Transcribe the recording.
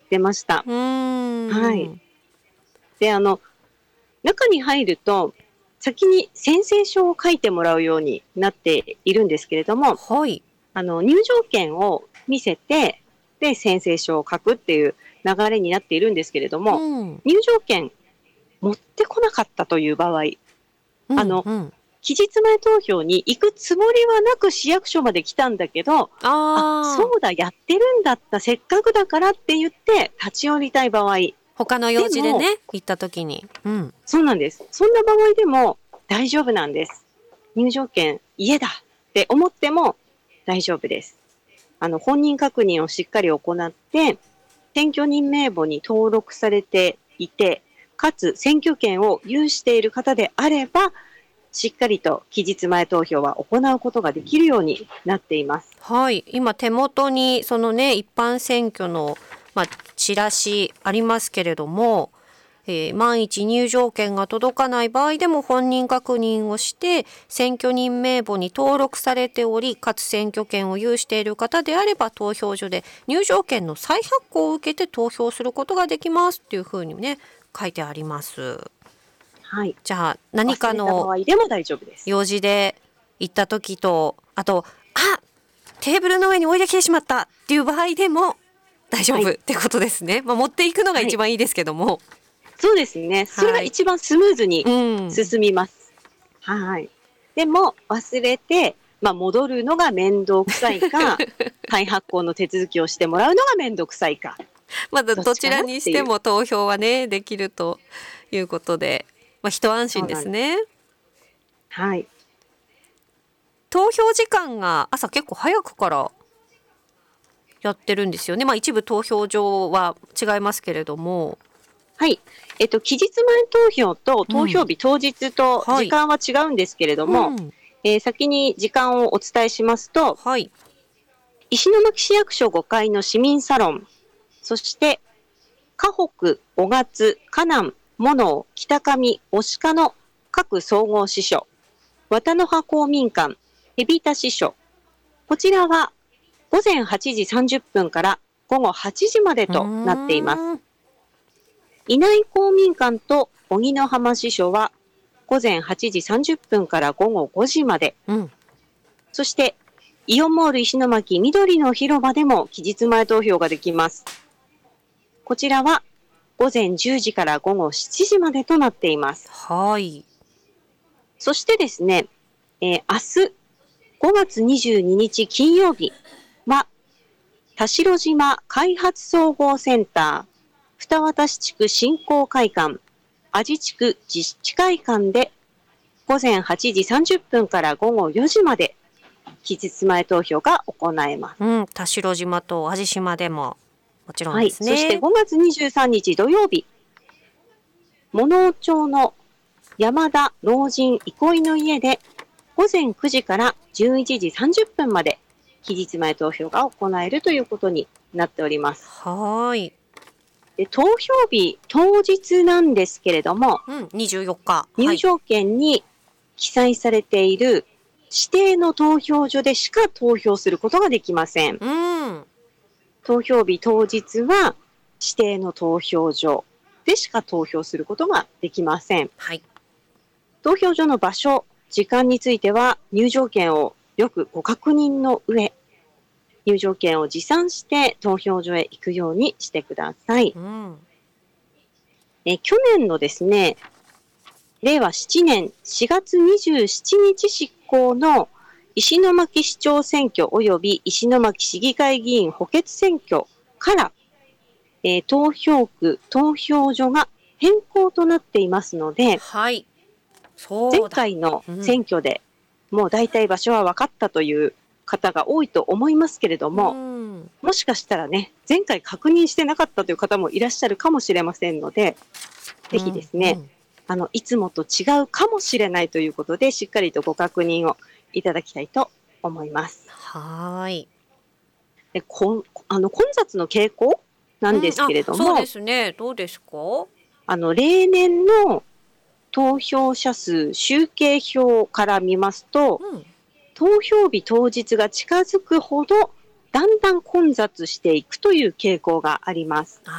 ってました。はい。で、中に入ると、先に宣誓書を書いてもらうようになっているんですけれども、 はい。 入場券を見せて、で、宣誓書を書くっていう流れになっているんですけれども、入場券持ってこなかったという場合、期日前投票に行くつもりはなく市役所まで来たんだけど、そうだ、やってるんだった、せっかくだからって言って立ち寄りたい場合。 他の用事でね、行った時に。 そうなんです。そんな場合でも大丈夫なんです。入場券家だって思っても大丈夫です。本人確認をしっかり行って、選挙人名簿に登録されていて、かつ選挙権を有している方であれば、しっかりと期日前投票は行うことができるようになっています。 はい。今手元にそのね、一般選挙の、チラシありますけれども、万一入場券が届かない場合でも本人確認をして選挙人名簿に登録されており、かつ選挙権を有している方であれば投票所で入場券の再発行を受けて投票することができますっていうふうにね、書いてあります。 はい。 じゃあ何かの用事で行った時と、あとテーブルの上に置いてきてしまったっていう場合でも大丈夫ってことですね。持っていくのが一番いいですけども。 そうですね。それが一番スムーズに進みます。はい。でも忘れて、戻るのが面倒くさいか、再発行の手続きをしてもらうのが面倒くさいか。 どちらにしても投票はね、できるということで、一安心ですね。 はい。 投票時間が朝結構早くからやってるんですよね。一部投票所は違いますけれども。 はい。期日前投票と投票日当日と時間は違うんですけれども、先に時間をお伝えしますと、石巻市役所5階の市民サロン、そして河北、雄勝、河南、物尾、北上、牡鹿の各総合支所、綿の葉公民館、海老田支所、こちらは午前8時30分から午後8時までとなっています。稲井公民館と荻野浜支所は午前8時30分から午後5時まで。そして、イオンモール石巻緑の広場でも期日前投票ができます。こちらは午前10時から午後7時までとなっています。 はい。 そしてですね、明日5月22日金曜日は田代島開発総合センター二俣市地区振興会館、味地区自治会館で午前8時30分から午後4時まで期日前投票が行えます。 田代島と味島でももちろんですね。 そして5月23日土曜日、物尾町の山田老人憩いの家で午前9時から11時30分まで期日前投票が行えるということになっております。 はい。 で、投票日当日なんですけれども、 24日。 入場券に記載されている指定の投票所でしか投票することができません。投票日当日は指定の投票所でしか投票することができません。投票所の場所、時間については入場券をよくご確認の上、入場券を持参して投票所へ行くようにしてください。去年のですね、令和7年4月27日執行の石巻市長選挙及び石巻市議会議員補欠選挙から、投票区、投票所が変更となっていますので、前回の選挙でもう大体場所は分かったという方が多いと思いますけれども、もしかしたらね、前回確認してなかったという方もいらっしゃるかもしれませんので、ぜひですね、いつもと違うかもしれないということで、しっかりとご確認をいただきたいと思います。で、混雑の傾向なんですけれども、 そうですね。どうですか？ 例年の投票者数集計表から見ますと、投票日当日が近づくほどだんだん混雑していくという傾向があります。